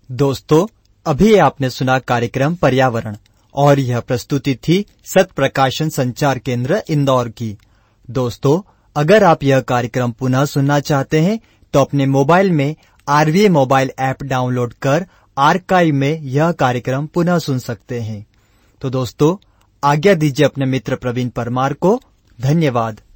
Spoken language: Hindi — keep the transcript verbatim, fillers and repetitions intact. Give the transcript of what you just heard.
दोस्तों, अभी आपने सुना कार्यक्रम पर्यावरण और यह प्रस्तुति थी सत प्रकाशन संचार केंद्र इंदौर की। दोस्तों, अगर आप यह कार्यक्रम पुनः सुनना चाहते हैं तो अपने मोबाइल में आरवीए मोबाइल ऐप डाउनलोड कर आर्काइव में यह कार्यक्रम पुनः सुन सकते हैं। तो दोस्तों, आज्ञा दीजिए अपने मित्र प्रवीण परमार को। धन्यवाद।